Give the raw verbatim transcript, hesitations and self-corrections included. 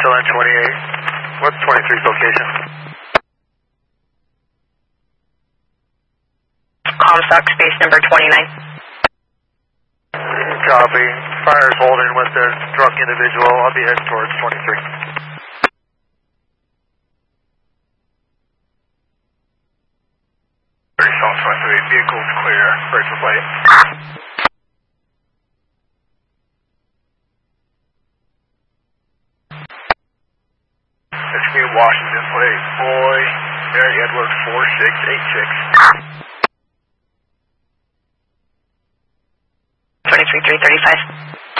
still in twenty-eight. What's twenty-three's location? Comstock, space number twenty-nine. Copy. Fire's holding with the drunk individual. I'll be heading towards twenty-three. South twenty-three, vehicle's clear. Break for plate. It's me, Washington plate. Boy, Mary Edward four six eight six. twenty-three, three thirty-five.